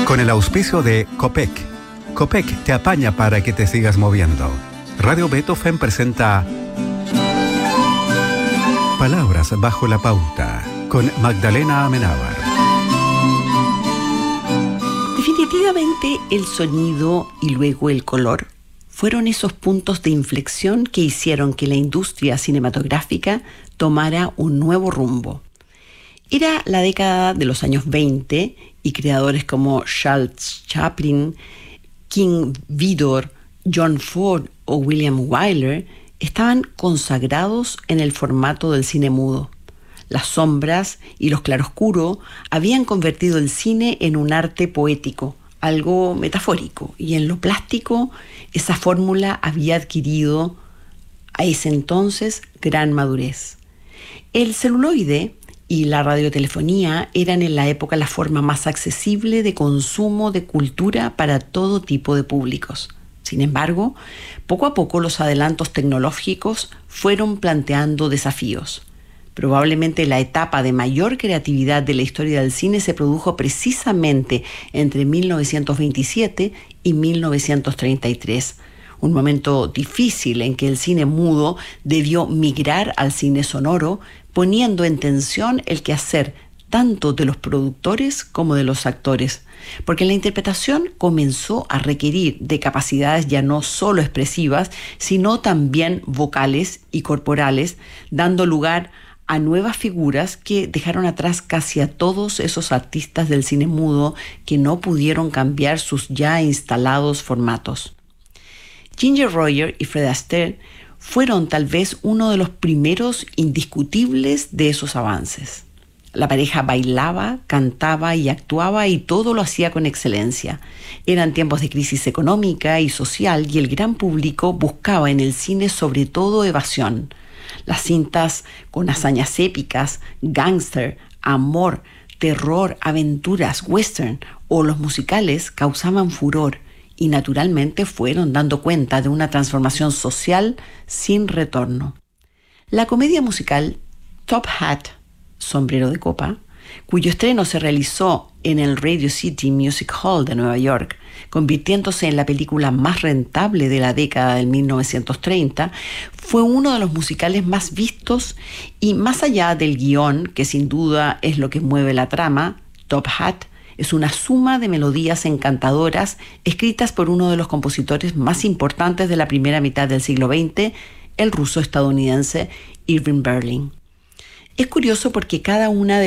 Con el auspicio de Copec. Copec te apaña para que te sigas moviendo. Radio Beethoven presenta Palabras bajo la pauta con Magdalena Amenábar. Definitivamente el sonido y luego el color fueron esos puntos de inflexión que hicieron que la industria cinematográfica tomara un nuevo rumbo. Era la década de los años 20 y creadores como Charles Chaplin, King Vidor, John Ford o William Wyler estaban consagrados en el formato del cine mudo. Las sombras y los claroscuros habían convertido el cine en un arte poético, algo metafórico, y en lo plástico esa fórmula había adquirido a ese entonces gran madurez. El celuloide y la radiotelefonía eran en la época la forma más accesible de consumo de cultura para todo tipo de públicos. Sin embargo, poco a poco los adelantos tecnológicos fueron planteando desafíos. Probablemente la etapa de mayor creatividad de la historia del cine se produjo precisamente entre 1927 y 1933, un momento difícil en que el cine mudo debió migrar al cine sonoro, poniendo en tensión el quehacer tanto de los productores como de los actores, porque la interpretación comenzó a requerir de capacidades ya no solo expresivas, sino también vocales y corporales, dando lugar a nuevas figuras que dejaron atrás casi a todos esos artistas del cine mudo que no pudieron cambiar sus ya instalados formatos. Ginger Rogers y Fred Astaire fueron tal vez uno de los primeros indiscutibles de esos avances. La pareja bailaba, cantaba y actuaba y todo lo hacía con excelencia. Eran tiempos de crisis económica y social y el gran público buscaba en el cine sobre todo evasión. Las cintas con hazañas épicas, gángster, amor, terror, aventuras, western o los musicales causaban furor y naturalmente fueron dando cuenta de una transformación social sin retorno. La comedia musical Top Hat, Sombrero de Copa, cuyo estreno se realizó en el Radio City Music Hall de Nueva York, convirtiéndose en la película más rentable de la década del 1930, fue uno de los musicales más vistos y más allá del guión, que sin duda es lo que mueve la trama, Top Hat es una suma de melodías encantadoras escritas por uno de los compositores más importantes de la primera mitad del siglo XX, el ruso-estadounidense Irving Berlin. Es curioso porque cada una de